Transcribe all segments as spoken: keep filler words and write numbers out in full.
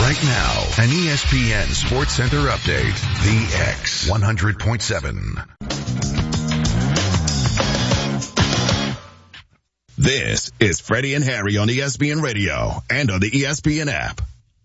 Right now, an E S P N Sports Center update. The X one hundred point seven. This is Freddie and Harry on E S P N Radio and on the E S P N app.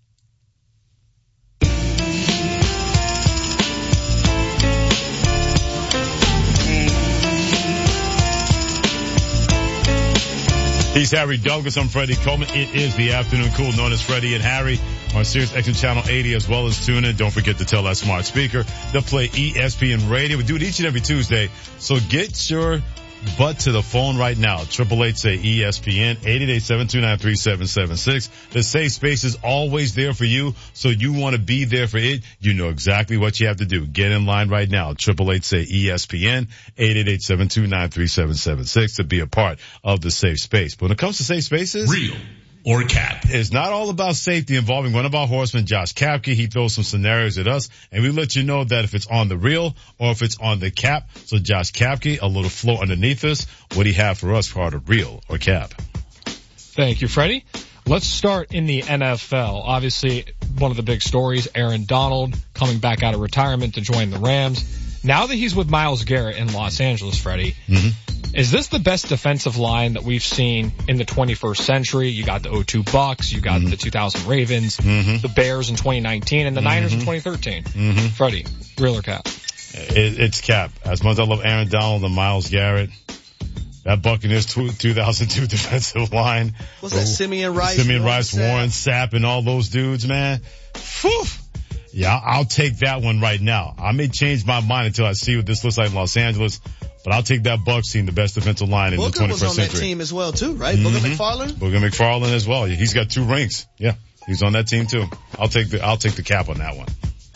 He's Harry Douglas. I'm Freddie Coleman. It is the afternoon cool known as Freddie and Harry on Sirius X M Channel eighty as well as tune in. Don't forget to tell that smart speaker to play E S P N Radio. We do it each and every Tuesday. So get your butt to the phone right now. Triple eight say E S P N, eight eight eight, seven two nine, three seven seven six. The safe space is always there for you, so you want to be there for it. You know exactly what you have to do. Get in line right now. Triple eight say E S P N, eight eight eight, seven two nine, three seven seven six to be a part of the safe space. But when it comes to safe spaces, real or cap, it's not all about safety involving one of our horsemen, Josh Kapke. He throws some scenarios at us, and we let you know that if it's on the real or if it's on the cap. So Josh Kapke, a little flow underneath us. What do you have for us for the real or cap? Thank you, Freddie. Let's start in the N F L. Obviously, one of the big stories, Aaron Donald coming back out of retirement to join the Rams. Now that he's with Myles Garrett in Los Angeles, Freddie, mm-hmm. is this the best defensive line that we've seen in the twenty-first century? You got the oh two Bucks, you got mm-hmm. the two thousand Ravens, mm-hmm. the Bears in twenty nineteen, and the mm-hmm. Niners in twenty thirteen. Mm-hmm. Freddie, real or cap? It, it's cap. As much as I love Aaron Donald and Myles Garrett, that Buccaneers two thousand two defensive line. What's that, Simeon Rice? Simeon Rice, Warren Sapp, and all those dudes, man. Whew. Yeah, I'll take that one right now. I may change my mind until I see what this looks like in Los Angeles, but I'll take that Bucs team, the best defensive line in Booker the twenty-first was on century. That team as well, too, right? Mm-hmm. Booker McFarland? Booker McFarland as well. He's got two rings. Yeah, he's on that team too. I'll take the, I'll take the cap on that one.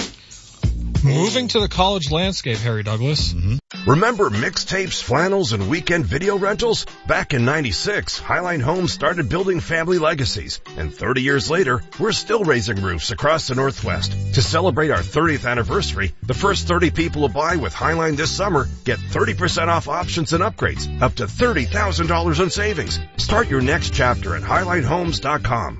Moving to the college landscape, Harry Douglas. Mm-hmm. Remember mixtapes, flannels, and weekend video rentals? Back in ninety-six, Highline Homes started building family legacies. And thirty years later, we're still raising roofs across the Northwest. To celebrate our thirtieth anniversary, the first thirty people to buy with Highline this summer get thirty percent off options and upgrades, up to thirty thousand dollars in savings. Start your next chapter at highline homes dot com.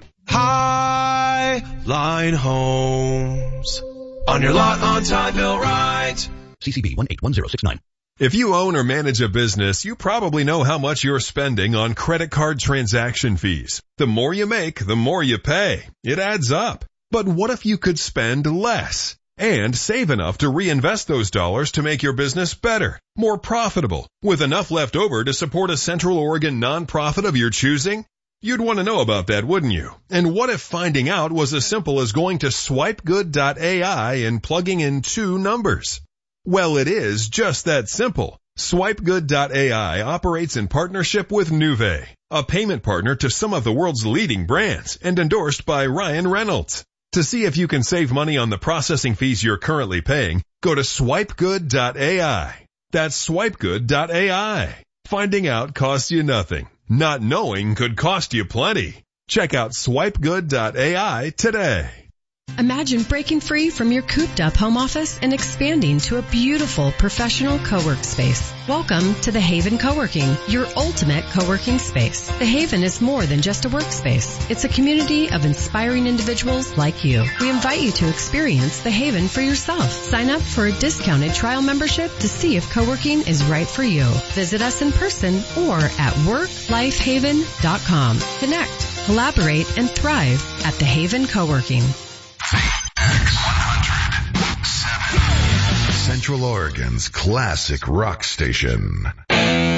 Highline Homes. On your lot, on time, bill right. C C B one eight one zero six nine. If you own or manage a business, you probably know how much you're spending on credit card transaction fees. The more you make, the more you pay. It adds up. But what if you could spend less and save enough to reinvest those dollars to make your business better, more profitable, with enough left over to support a Central Oregon nonprofit of your choosing? You'd want to know about that, wouldn't you? And what if finding out was as simple as going to swipe good dot A I and plugging in two numbers? Well, it is just that simple. swipe good dot A I operates in partnership with Nuvei, a payment partner to some of the world's leading brands and endorsed by Ryan Reynolds. To see if you can save money on the processing fees you're currently paying, go to swipe good dot A I. That's swipe good dot A I. Finding out costs you nothing. Not knowing could cost you plenty. Check out swipe good dot A I today. Imagine breaking free from your cooped-up home office and expanding to a beautiful professional co-work space. Welcome to The Haven Co-working, your ultimate co-working space. The Haven is more than just a workspace. It's a community of inspiring individuals like you. We invite you to experience The Haven for yourself. Sign up for a discounted trial membership to see if co-working is right for you. Visit us in person or at work life haven dot com. Connect, collaborate, and thrive at The Haven Co-working. The X one hundred point seven. Central Oregon's classic rock station.